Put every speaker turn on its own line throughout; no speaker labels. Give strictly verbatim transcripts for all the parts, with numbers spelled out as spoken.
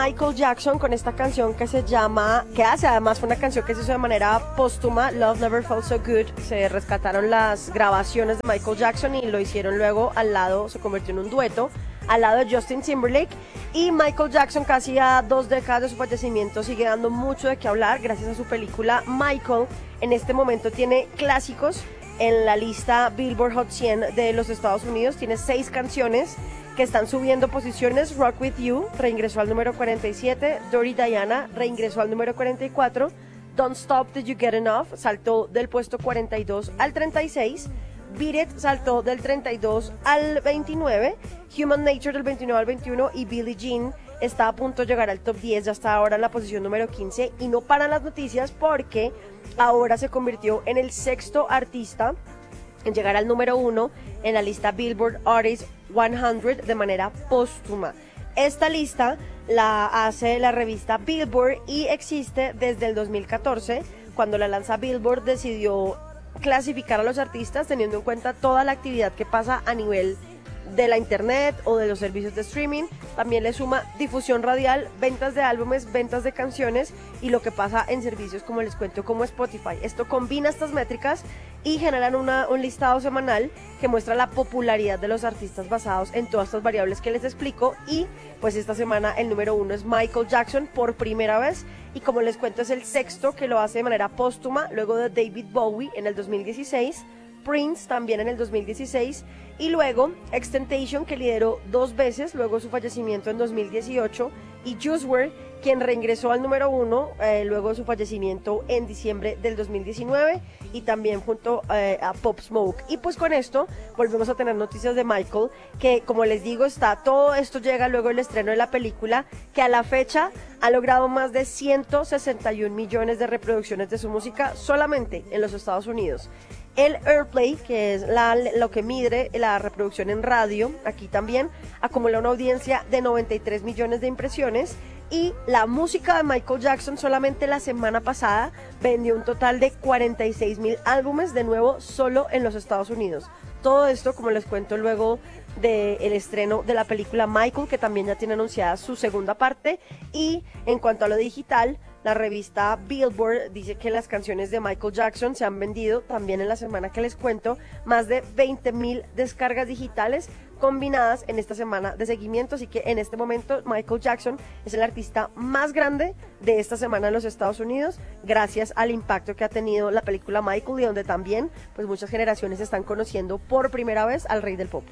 Michael Jackson con esta canción que se llama, que hace además fue una canción que se hizo de manera póstuma, Love Never Felt So Good. Se rescataron las grabaciones de Michael Jackson y lo hicieron luego al lado, se convirtió en un dueto al lado de Justin Timberlake. Y Michael Jackson, casi a dos décadas de su fallecimiento, sigue dando mucho de qué hablar gracias a su película Michael. En este momento tiene clásicos en la lista Billboard Hot cien de los Estados Unidos. Tiene seis canciones que están subiendo posiciones. Rock With You reingresó al número cuarenta y siete, Dirty Diana reingresó al número cuarenta y cuatro, Don't Stop Till You Get Enough saltó del puesto cuarenta y dos al treinta y seis, Beat It saltó del treinta y dos al veintinueve, Human Nature del veintinueve al veintiuno y Billie Jean está a punto de llegar al top diez, ya está ahora en la posición número quince. Y no paran las noticias porque ahora se convirtió en el sexto artista en llegar al número uno en la lista Billboard Artist cien de manera póstuma. Esta lista la hace la revista Billboard y existe desde el dos mil catorce, cuando la lanza Billboard decidió clasificar a los artistas teniendo en cuenta toda la actividad que pasa a nivel de la internet o de los servicios de streaming. También le suma difusión radial, ventas de álbumes, ventas de canciones y lo que pasa en servicios como les cuento, como Spotify. Esto combina estas métricas y generan una, un listado semanal que muestra la popularidad de los artistas basados en todas estas variables que les explico. Y pues esta semana el número uno es Michael Jackson por primera vez, y como les cuento es el sexto que lo hace de manera póstuma, luego de David Bowie en el dos mil dieciséis, Prince también en el dos mil dieciséis y luego XXXTentacion, que lideró dos veces luego su fallecimiento en dos mil dieciocho, y Juice world, quien reingresó al número uno eh, luego de su fallecimiento en diciembre del dos mil diecinueve, y también junto eh, a Pop Smoke. Y pues con esto volvemos a tener noticias de Michael, que como les digo, está todo esto llega luego del estreno de la película, que a la fecha ha logrado más de ciento sesenta y un millones de reproducciones de su música solamente en los Estados Unidos. El Airplay, que es la, lo que mide la reproducción en radio, aquí también acumula una audiencia de noventa y tres millones de impresiones. Y la música de Michael Jackson solamente la semana pasada vendió un total de cuarenta y seis mil álbumes, de nuevo solo en los Estados Unidos. Todo esto, como les cuento, luego del estreno de la película Michael, que también ya tiene anunciada su segunda parte. Y en cuanto a lo digital, la revista Billboard dice que las canciones de Michael Jackson se han vendido también en la semana que les cuento más de veinte mil descargas digitales combinadas en esta semana de seguimiento. Así que en este momento Michael Jackson es el artista más grande de esta semana en los Estados Unidos, gracias al impacto que ha tenido la película Michael, y donde también pues muchas generaciones están conociendo por primera vez al rey del pop.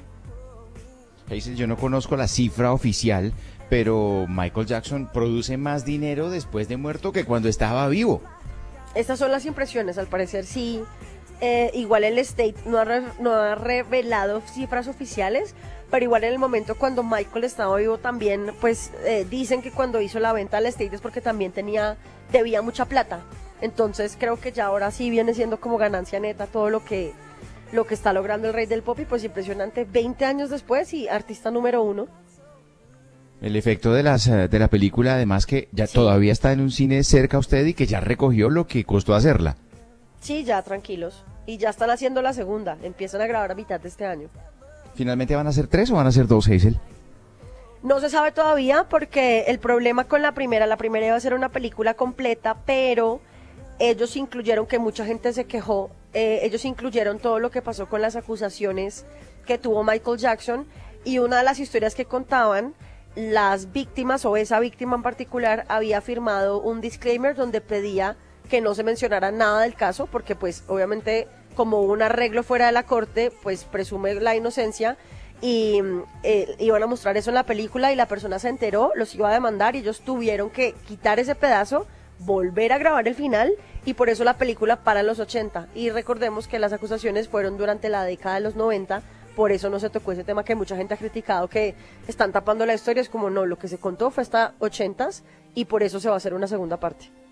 Hazel, yo no conozco la cifra oficial, pero Michael Jackson produce más dinero después de muerto que cuando estaba vivo.
Estas son las impresiones, al parecer sí. Eh, igual el State no ha, re, no ha revelado cifras oficiales, pero igual en el momento cuando Michael estaba vivo también, pues eh, dicen que cuando hizo la venta al State es porque también tenía, debía mucha plata. Entonces creo que ya ahora sí viene siendo como ganancia neta todo lo que, lo que está logrando el rey del pop, y pues impresionante, veinte años después y artista número uno.
El efecto de las de la película, además, que ya sí, todavía está en un cine cerca a usted y que ya recogió lo que costó hacerla.
Sí, ya tranquilos. Y ya están haciendo la segunda. Empiezan a grabar a mitad de este año.
¿Finalmente van a ser tres o van a ser dos, Hazel?
No se sabe todavía, porque el problema con la primera, la primera iba a ser una película completa, pero ellos incluyeron, que mucha gente se quejó, eh, ellos incluyeron todo lo que pasó con las acusaciones que tuvo Michael Jackson, y una de las historias que contaban, las víctimas o esa víctima en particular había firmado un disclaimer donde pedía que no se mencionara nada del caso, porque pues obviamente como un arreglo fuera de la corte, pues presume la inocencia, y eh, iban a mostrar eso en la película, y la persona se enteró, los iba a demandar y ellos tuvieron que quitar ese pedazo, volver a grabar el final, y por eso la película para en los ochenta. Y recordemos que las acusaciones fueron durante la década de los noventa, por eso no se tocó ese tema que mucha gente ha criticado, que están tapando la historia. Es como no, lo que se contó fue hasta ochentas, y por eso se va a hacer una segunda parte.